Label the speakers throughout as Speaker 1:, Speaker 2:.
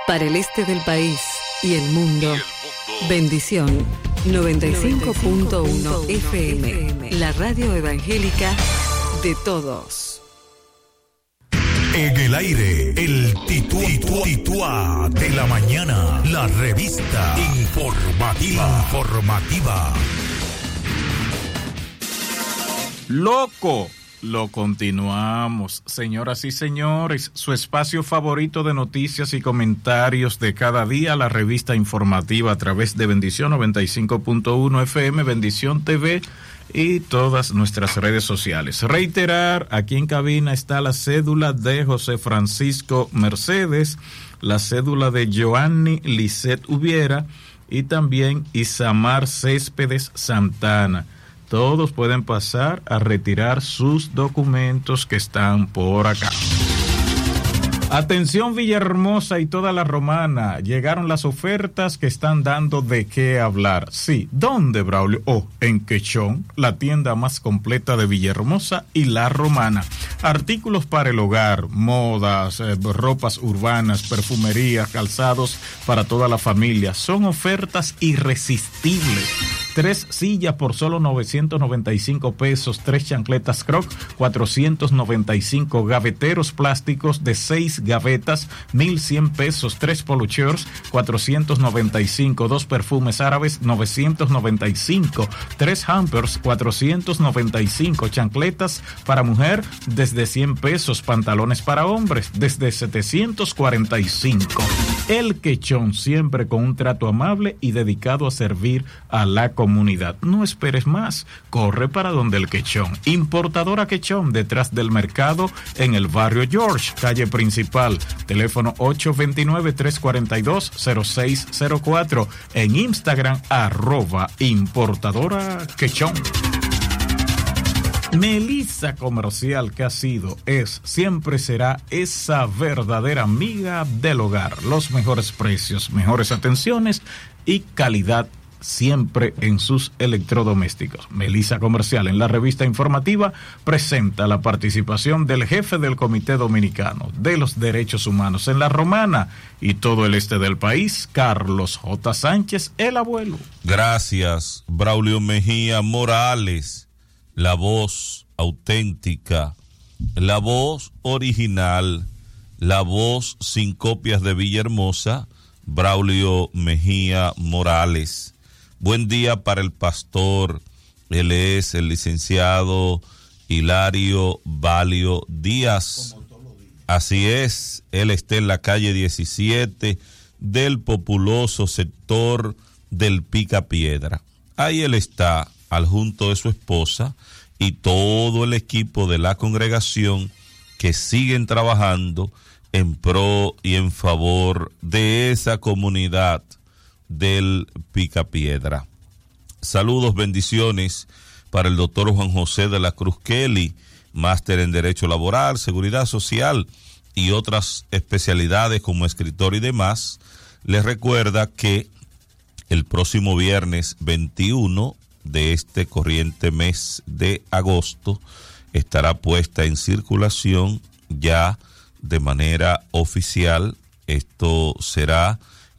Speaker 1: Para el este del país y el mundo, Bendición 95.1 FM, la radio evangélica de todos.
Speaker 2: En el aire, el Tituá de la mañana, la revista informativa.
Speaker 3: Loco, lo continuamos, señoras y señores, su espacio favorito de noticias y comentarios de cada día, la revista informativa a través de Bendición 95.1 FM, Bendición TV y todas nuestras redes sociales. Reiterar, aquí en cabina está la cédula de José Francisco Mercedes, la cédula de Joanny Lisset Ubiera y también Isamar Céspedes Santana. Todos pueden pasar a retirar sus documentos que están por acá. Atención Villahermosa y toda la Romana, llegaron las ofertas que están dando de qué hablar. Sí, ¿dónde, Braulio? En Quechón, la tienda más completa de Villahermosa y la Romana. Artículos para el hogar, modas, ropas urbanas, perfumería, calzados para toda la familia. Son ofertas irresistibles. 3 sillas por solo 995 pesos, 3 chancletas Croc, 495, gaveteros plásticos de 6 gavetas, 1,100 pesos, 3 poluchers, 495, 2 perfumes árabes, 995, 3 hampers, 495, chancletas para mujer, desde 100 pesos, pantalones para hombres, desde 745. El Quechón, siempre con un trato amable y dedicado a servir a la comunidad. No esperes más, corre para donde el Quechón. Importadora Quechón, detrás del mercado, en el barrio George, calle principal, teléfono 829-342-0604, en Instagram, @importadora Quechón. Melissa Comercial, que ha sido, es, siempre será esa verdadera amiga del hogar. Los mejores precios, mejores atenciones y calidad siempre en sus electrodomésticos. Melissa Comercial, en la revista informativa, presenta la participación del jefe del Comité Dominicano de los Derechos Humanos en la Romana y todo el este del país, Carlos J. Sánchez, el abuelo.
Speaker 4: Gracias, Braulio Mejía Morales. La voz auténtica, la voz original, la voz sin copias de Villahermosa, Braulio Mejía Morales. Buen día para el pastor, él es el licenciado Hilario Valio Díaz. Así es, él está en la calle 17 del populoso sector del Picapiedra. Ahí él está, al junto de su esposa y todo el equipo de la congregación que siguen trabajando en pro y en favor de esa comunidad del Picapiedra. Saludos, bendiciones para el doctor Juan José de la Cruz Kelly, máster en Derecho Laboral, Seguridad Social y otras especialidades como escritor y demás. Les recuerda que el próximo viernes 21 de este corriente mes de agosto estará puesta en circulación ya de manera oficial. Esto será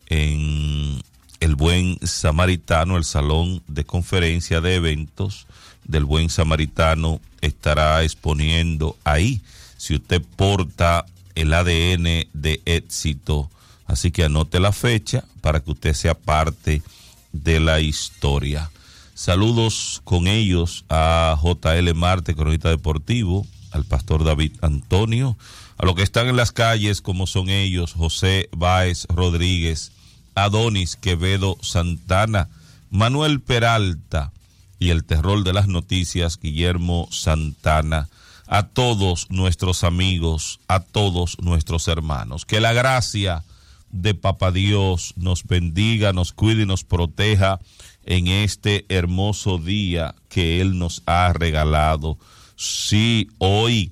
Speaker 4: en el Buen Samaritano, el salón de conferencia de eventos del Buen Samaritano estará exponiendo ahí, si usted porta el ADN de éxito. Así que anote la fecha para que usted sea parte de la historia. Saludos con ellos a JL Marte, cronista deportivo, al pastor David Antonio, a los que están en las calles, como son ellos, José Báez Rodríguez, Adonis Quevedo Santana, Manuel Peralta y el terror de las noticias, Guillermo Santana, a todos nuestros amigos, a todos nuestros hermanos. Que la gracia de Papá Dios nos bendiga, nos cuide y nos proteja en este hermoso día que Él nos ha regalado. Sí, hoy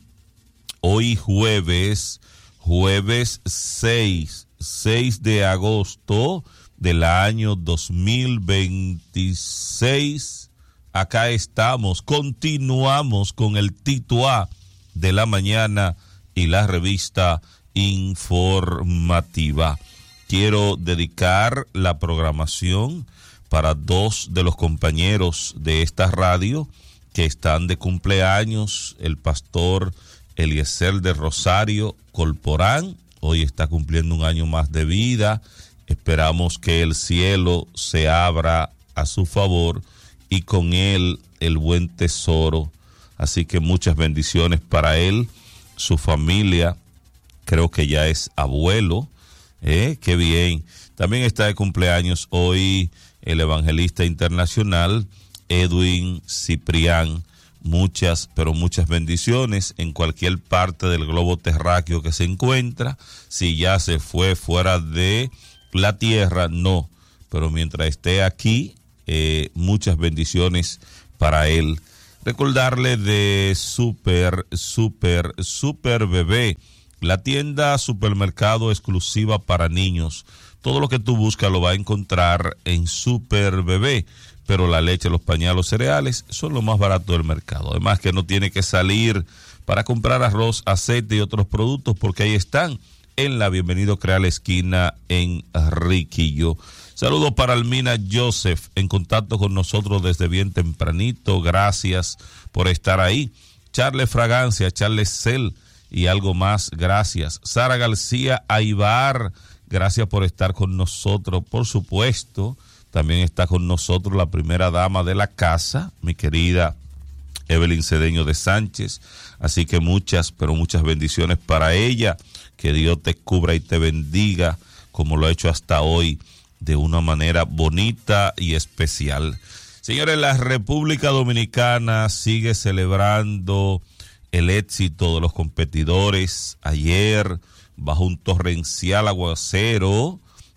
Speaker 4: jueves 6 de agosto del año 2026, acá estamos, continuamos con el Tituá de la mañana y la revista informativa. quiero dedicar la programación para dos de los compañeros de esta radio que están de cumpleaños. El pastor Eliezer de Rosario Corporán, hoy está cumpliendo un año más de vida. Esperamos que el cielo se abra a su favor y con él el buen tesoro. Así que muchas bendiciones para él, su familia. Creo que ya es abuelo. Qué bien. También está de cumpleaños hoy el evangelista internacional Edwin Ciprián. Muchas, pero muchas bendiciones en cualquier parte del globo terráqueo que se encuentra. Si ya se fue fuera de la tierra, no. Pero mientras esté aquí, muchas bendiciones para él. Recordarle de Super Bebé, la tienda supermercado exclusiva para niños. Todo lo que tú buscas lo vas a encontrar en Super Bebé, pero la leche, los pañales, los cereales son lo más barato del mercado. Además que no tiene que salir para comprar arroz, aceite y otros productos porque ahí están en la Bienvenido Creal esquina en Riquillo. Saludos para Almina Joseph, en contacto con nosotros desde bien tempranito. Gracias por estar ahí. Charles Fragancia, Charles Cel y algo más, gracias. Sara García Aybar, gracias por estar con nosotros. Por supuesto, también está con nosotros la primera dama de la casa, mi querida Evelyn Cedeño de Sánchez. Así que muchas, pero muchas bendiciones para ella. Que Dios te cubra y te bendiga como lo ha hecho hasta hoy, de una manera bonita y especial. Señores, la República Dominicana sigue celebrando el éxito de los competidores. Ayer, bajo un torrencial aguacero,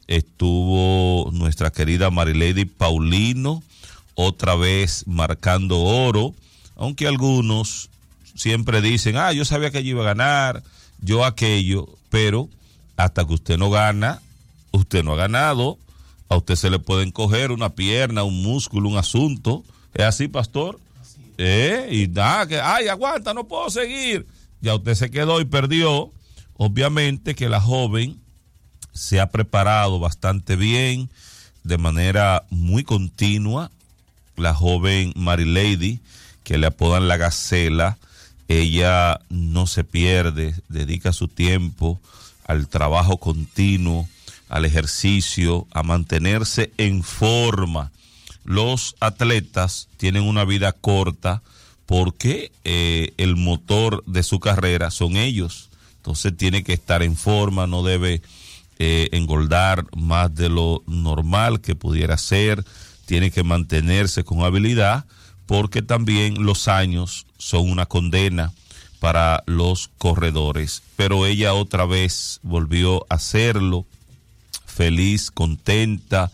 Speaker 4: estuvo nuestra querida Marilady Paulino, otra vez marcando oro, aunque algunos siempre dicen, yo sabía que ella iba a ganar, yo aquello, pero hasta que usted no gana, usted no ha ganado. A usted se le pueden coger una pierna, un músculo, un asunto. ¿Es así, pastor? Así. Y nada, que, aguanta, no puedo seguir. Ya usted se quedó y perdió. Obviamente que la joven se ha preparado bastante bien, de manera muy continua. La joven Marilady, que le apodan la Gacela, ella no se pierde, dedica su tiempo al trabajo continuo, al ejercicio, a mantenerse en forma. Los atletas tienen una vida corta porque el motor de su carrera son ellos. Entonces tiene que estar en forma, no debe engordar más de lo normal que pudiera ser, tiene que mantenerse con habilidad porque también los años son una condena para los corredores. Pero ella otra vez volvió a hacerlo. Feliz, contenta.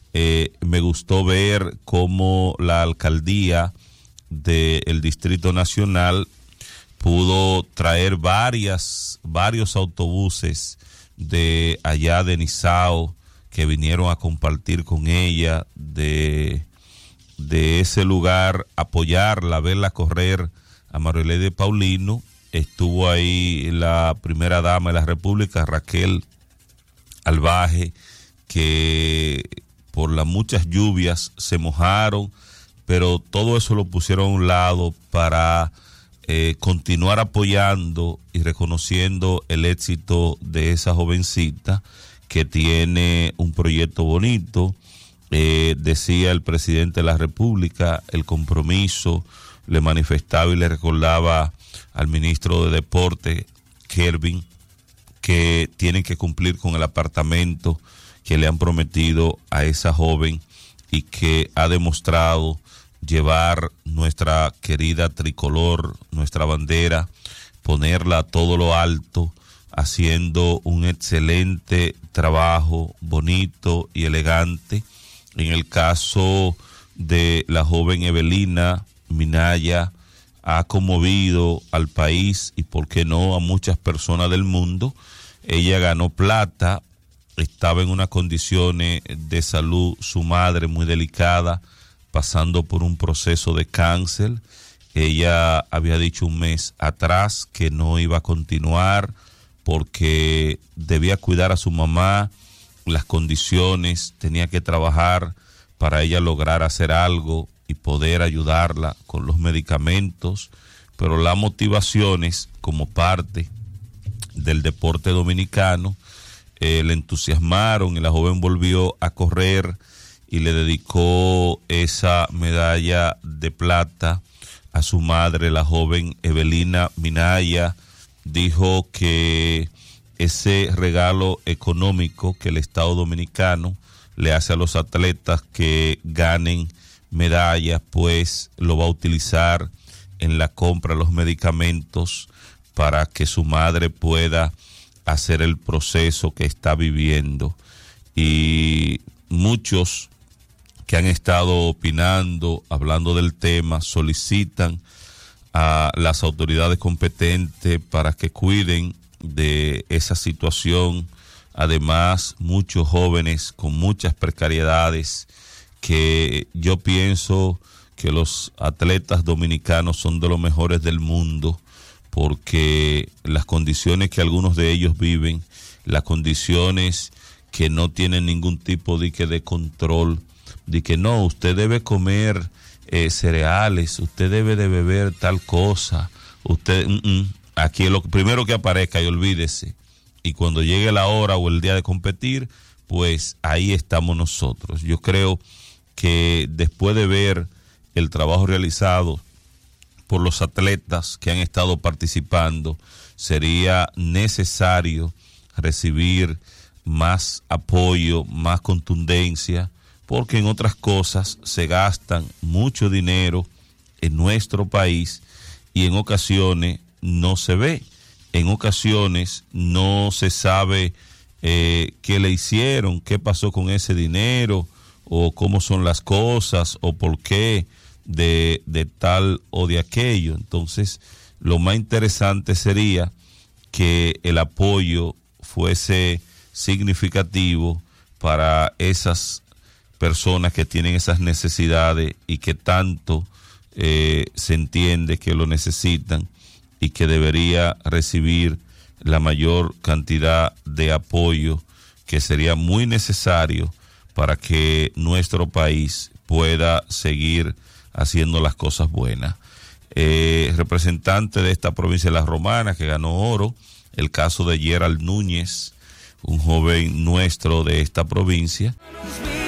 Speaker 4: Me gustó ver cómo la alcaldía del Distrito Nacional pudo traer varios autobuses de allá de Nizao que vinieron a compartir con ella de ese lugar, apoyarla, verla correr a Marilady Paulino. Estuvo ahí la primera dama de la República, Raquel Albaje, que por las muchas lluvias se mojaron, pero todo eso lo pusieron a un lado para continuar apoyando y reconociendo el éxito de esa jovencita que tiene un proyecto bonito. Decía el presidente de la República el compromiso, le manifestaba y le recordaba al ministro de Deporte, Kelvin, que tienen que cumplir con el apartamento que le han prometido a esa joven y que ha demostrado llevar nuestra querida tricolor, nuestra bandera, ponerla a todo lo alto, haciendo un excelente trabajo, bonito y elegante. En el caso de la joven Evelina Minaya, ha conmovido al país y, por qué no, a muchas personas del mundo. Ella ganó plata, estaba en unas condiciones de salud, su madre muy delicada, pasando por un proceso de cáncer. Ella había dicho un mes atrás que no iba a continuar porque debía cuidar a su mamá las condiciones, tenía que trabajar para ella lograr hacer algo y poder ayudarla con los medicamentos, pero las motivaciones como parte del deporte dominicano le entusiasmaron y la joven volvió a correr y le dedicó esa medalla de plata a su madre, la joven Evelina Minaya. Dijo que ese regalo económico que el Estado Dominicano le hace a los atletas que ganen medallas, pues lo va a utilizar en la compra de los medicamentos para que su madre pueda hacer el proceso que está viviendo. Y muchos que han estado opinando, hablando del tema, solicitan a las autoridades competentes para que cuiden de esa situación. Además, muchos jóvenes con muchas precariedades, que yo pienso que los atletas dominicanos son de los mejores del mundo, porque las condiciones que algunos de ellos viven, las condiciones que no tienen ningún tipo de control, de que no, usted debe comer cereales, usted debe de beber tal cosa, usted, aquí es lo primero que aparezca y olvídese. Y cuando llegue la hora o el día de competir, pues ahí estamos nosotros. Yo creo que después de ver el trabajo realizado por los atletas que han estado participando, sería necesario recibir más apoyo, más contundencia, porque en otras cosas se gastan mucho dinero en nuestro país y en ocasiones no se ve, en ocasiones no se sabe qué le hicieron, qué pasó con ese dinero, o cómo son las cosas, o por qué de tal o de aquello. Entonces, lo más interesante sería que el apoyo fuese significativo para esas personas que tienen esas necesidades y que tanto se entiende que lo necesitan y que debería recibir la mayor cantidad de apoyo que sería muy necesario para que nuestro país pueda seguir haciendo las cosas buenas. Representante de esta provincia de La Romana que ganó oro, el caso de Gerald Núñez, un joven nuestro de esta provincia,